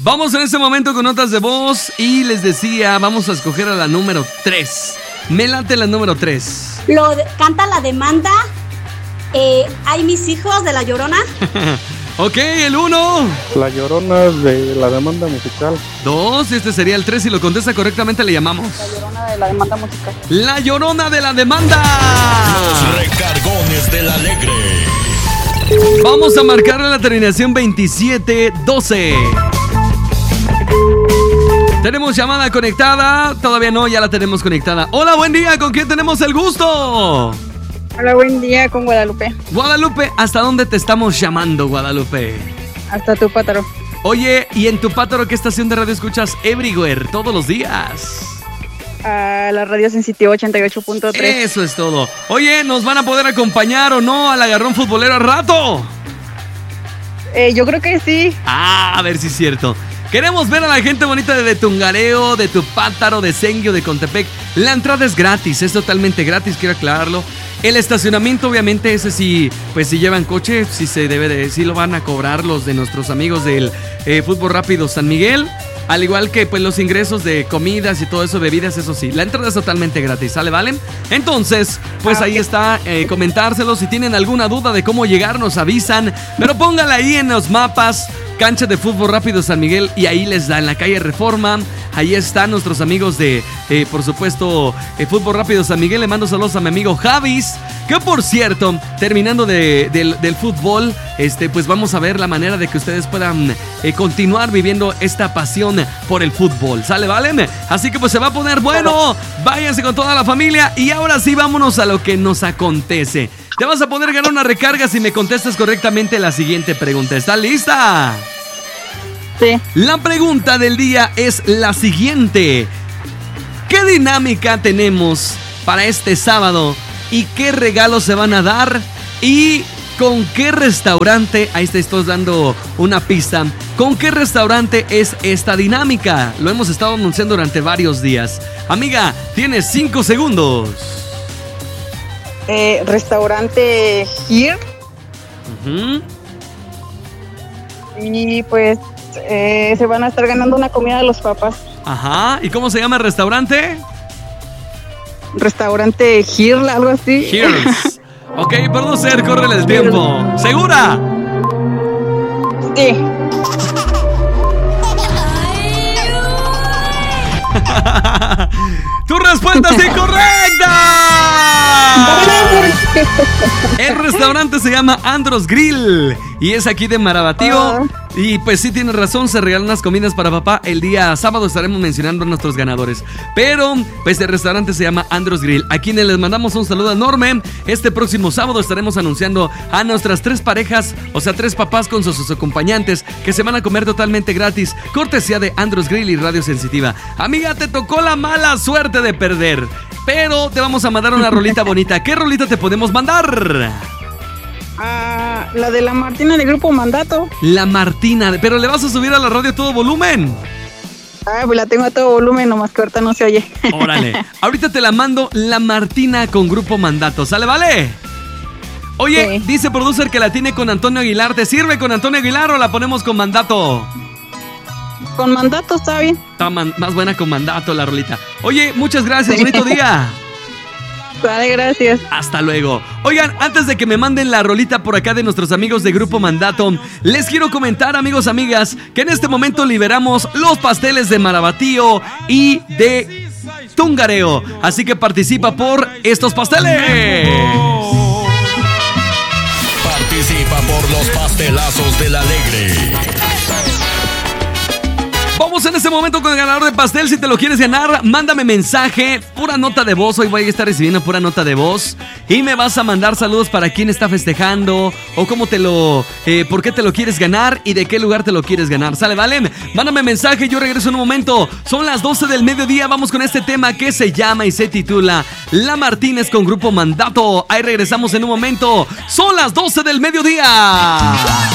Vamos en este momento con notas de voz y les decía, vamos a escoger a la número 3. Me late la número 3. Canta La Demanda. Hay mis hijos de La Llorona. Ok, el 1. La Llorona de La Demanda Musical. 2, este sería el 3. Si lo contesta correctamente le llamamos La Llorona de La Demanda Musical. La Llorona de La Demanda. Los recargones del Alegre. Vamos a marcarle la terminación 2712. Tenemos llamada conectada. Todavía no, ya la tenemos conectada. Hola, buen día, ¿con quién tenemos el gusto? Hola, buen día, con Guadalupe. Guadalupe, ¿hasta dónde te estamos llamando, Guadalupe? Hasta Tupátaro. Oye, ¿y en Tupátaro qué estación de radio escuchas Everywhere todos los días? A la radio Sensitiva 88.3. Eso es todo. Oye, ¿nos van a poder acompañar o no al agarrón futbolero al rato? Yo creo que sí. A ver si es cierto. Queremos ver a la gente bonita de Tungareo, de Tupátaro, de Senguio, de Contepec. La entrada es gratis, es totalmente gratis, quiero aclararlo. El estacionamiento, obviamente, ese sí, pues si llevan coche, sí lo van a cobrar los de nuestros amigos del Fútbol Rápido San Miguel. Al igual que pues los ingresos de comidas y todo eso, bebidas, eso sí. La entrada es totalmente gratis, ¿sale? ¿Vale? Entonces, pues ahí está, comentárselo. Si tienen alguna duda de cómo llegar, nos avisan. Pero póngala ahí en los mapas. Cancha de Fútbol Rápido San Miguel, y ahí les da en la calle Reforma. Ahí están nuestros amigos de, por supuesto, Fútbol Rápido San Miguel. Le mando saludos a mi amigo Javis, que por cierto, terminando del fútbol, pues vamos a ver la manera de que ustedes puedan continuar viviendo esta pasión por el fútbol, ¿sale? ¿Vale? Así que pues se va a poner bueno. Váyanse con toda la familia y ahora sí vámonos a lo que nos acontece. Te vas a poder ganar una recarga si me contestas correctamente la siguiente pregunta. ¿Estás lista? Sí. La pregunta del día es la siguiente. ¿Qué dinámica tenemos para este sábado? ¿Y qué regalos se van a dar? ¿Y con qué restaurante? Ahí te estoy dando una pista. ¿Con qué restaurante es esta dinámica? Lo hemos estado anunciando durante varios días. Amiga, tienes 5 segundos. Restaurante Here. Y pues se van a estar ganando una comida de los papás. Ajá. ¿Y cómo se llama el restaurante? Restaurante Here, algo así. Here's. Ok, producer, córrele el tiempo. ¿Segura? Sí. ¡Tu respuesta es incorrecta! El restaurante se llama Andros Grill y es aquí de Marabatío. Y pues sí, tienes razón, se regalan unas comidas para papá. El día sábado estaremos mencionando a nuestros ganadores. Pero pues el restaurante se llama Andros Grill, a quienes les mandamos un saludo enorme. Este próximo sábado estaremos anunciando a nuestras 3 parejas, o sea 3 papás con sus acompañantes, que se van a comer totalmente gratis, cortesía de Andros Grill y Radio Sensitiva. Amiga, te tocó la mala suerte de perder, pero te vamos a mandar una rolita bonita. ¿Qué rolita te podemos mandar? La de la Martina de Grupo Mandato. La Martina, pero le vas a subir a la radio a todo volumen. Pues la tengo a todo volumen, nomás que ahorita no se oye. Órale, ahorita te la mando, La Martina con Grupo Mandato, ¿sale, vale? Oye, sí. Dice producer que la tiene con Antonio Aguilar. ¿Te sirve con Antonio Aguilar o la ponemos con Mandato? Con Mandato está bien. Está más buena con Mandato la rolita. Oye, muchas gracias, bonito día. Vale, gracias. Hasta luego. Oigan, antes de que me manden la rolita por acá de nuestros amigos de Grupo Mandato, les quiero comentar, amigos, amigas, que en este momento liberamos los pasteles de Marabatío y de Tungareo. Así que participa por estos pasteles. Participa por los pastelazos del Alegre. Vamos en este momento con el ganador de pastel. Si te lo quieres ganar, mándame mensaje, pura nota de voz. Hoy voy a estar recibiendo pura nota de voz y me vas a mandar saludos para quién está festejando o cómo por qué te lo quieres ganar y de qué lugar te lo quieres ganar. ¿Sale, vale? Mándame mensaje, yo regreso en un momento. Son las 12 del mediodía, vamos con este tema que se llama y se titula La Martínez con Grupo Mandato. Ahí regresamos en un momento. Son las 12 del mediodía.